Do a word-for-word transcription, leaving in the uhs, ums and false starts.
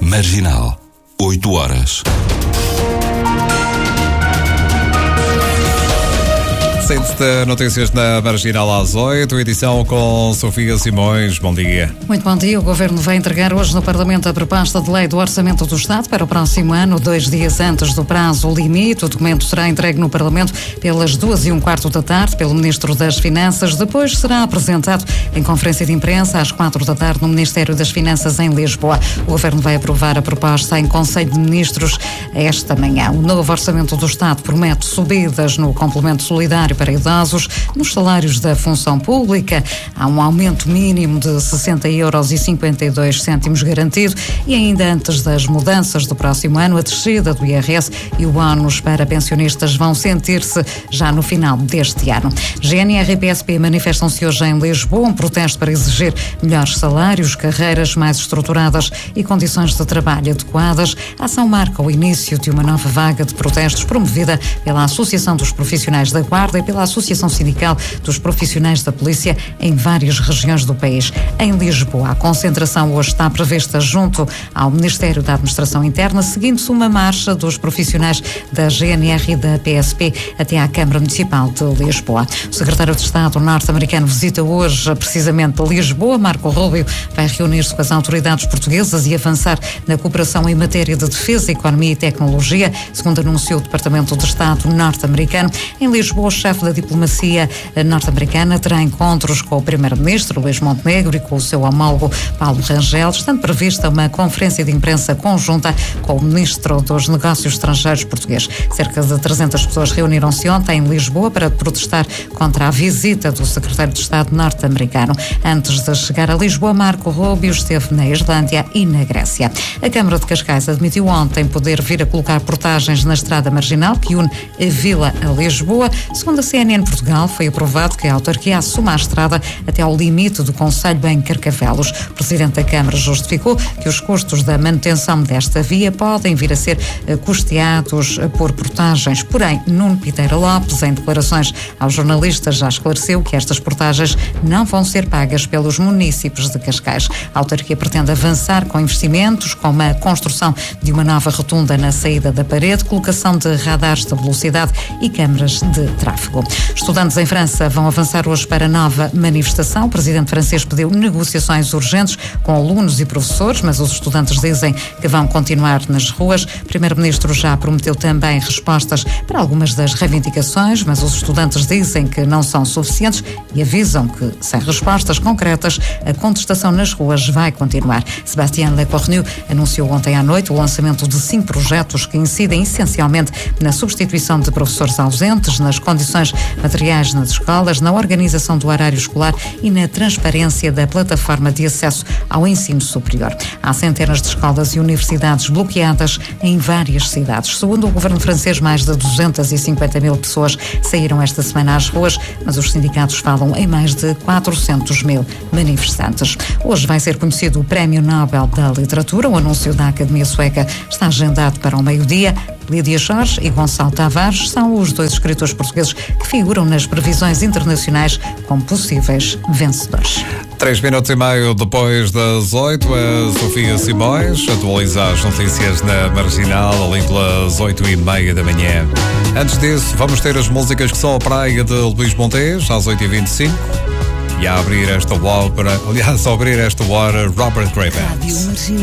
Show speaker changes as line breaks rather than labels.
Marginal, oito horas.
Centro de Notícias na Marginal às oito, edição com Sofia Simões. Bom dia.
Muito bom dia. O Governo vai entregar hoje no Parlamento a proposta de lei do Orçamento do Estado para o próximo ano, dois dias antes do prazo limite. O documento será entregue no Parlamento pelas duas e um quarto da tarde pelo Ministro das Finanças. Depois será apresentado em conferência de imprensa às quatro da tarde no Ministério das Finanças em Lisboa. O Governo vai aprovar a proposta em Conselho de Ministros esta manhã. O novo Orçamento do Estado promete subidas no complemento solidário para idosos, nos salários da função pública. Há um aumento mínimo de sessenta euros e cinquenta e dois cêntimos garantido e ainda antes das mudanças do próximo ano, a descida do I R S e o bónus para pensionistas vão sentir-se já no final deste ano. G N R e P S P manifestam-se hoje em Lisboa, um protesto para exigir melhores salários, carreiras mais estruturadas e condições de trabalho adequadas. A ação marca o início de uma nova vaga de protestos promovida pela Associação dos Profissionais da Guarda e pela Associação Sindical dos Profissionais da Polícia em várias regiões do país. Em Lisboa, a concentração hoje está prevista junto ao Ministério da Administração Interna, seguindo-se uma marcha dos profissionais da G N R e da P S P até à Câmara Municipal de Lisboa. O secretário de Estado norte-americano visita hoje precisamente Lisboa. Marco Rubio vai reunir-se com as autoridades portuguesas e avançar na cooperação em matéria de defesa, economia e tecnologia, segundo anunciou o Departamento de Estado norte-americano. Em Lisboa, o chefe da diplomacia norte-americana terá encontros com o primeiro-ministro Luís Montenegro e com o seu homólogo Paulo Rangel, estando prevista uma conferência de imprensa conjunta com o ministro dos Negócios Estrangeiros português. Cerca de trezentas pessoas reuniram-se ontem em Lisboa para protestar contra a visita do secretário de Estado norte-americano. Antes de chegar a Lisboa, Marco Rubio esteve na Islândia e na Grécia. A Câmara de Cascais admitiu ontem poder vir a colocar portagens na estrada marginal que une a Vila a Lisboa. Segundo a C N N Portugal, foi aprovado que a autarquia assuma a estrada até ao limite do concelho em Carcavelos. O Presidente da Câmara justificou que os custos da manutenção desta via podem vir a ser custeados por portagens. Porém, Nuno Piteira Lopes, em declarações aos jornalistas, já esclareceu que estas portagens não vão ser pagas pelos municípios de Cascais. A autarquia pretende avançar com investimentos, como a construção de uma nova rotunda na saída da parede, colocação de radares de velocidade e câmaras de tráfego. Estudantes em França vão avançar hoje para nova manifestação. O presidente francês pediu negociações urgentes com alunos e professores, mas os estudantes dizem que vão continuar nas ruas. O primeiro-ministro já prometeu também respostas para algumas das reivindicações, mas os estudantes dizem que não são suficientes e avisam que, sem respostas concretas, a contestação nas ruas vai continuar. Sébastien Lecornu anunciou ontem à noite o lançamento de cinco projetos que incidem essencialmente na substituição de professores ausentes, nas condições materiais nas escolas, na organização do horário escolar e na transparência da plataforma de acesso ao ensino superior. Há centenas de escolas e universidades bloqueadas em várias cidades. Segundo o governo francês, mais de duzentas e cinquenta mil pessoas saíram esta semana às ruas, mas os sindicatos falam em mais de quatrocentos mil manifestantes. Hoje vai ser conhecido o Prémio Nobel da Literatura. O anúncio da Academia Sueca está agendado para o meio-dia. Lídia Jorge e Gonçalo Tavares são os dois escritores portugueses que figuram nas previsões internacionais como possíveis vencedores.
Três minutos e meio depois das oito, a Sofia Simões atualiza as notícias na Marginal, ali pelas oito e meia da manhã. Antes disso, vamos ter as músicas que são a praia de Luís Montes, às oito e vinte e cinco. E a abrir esta hora, aliás, a abrir esta hora, Robert Craven.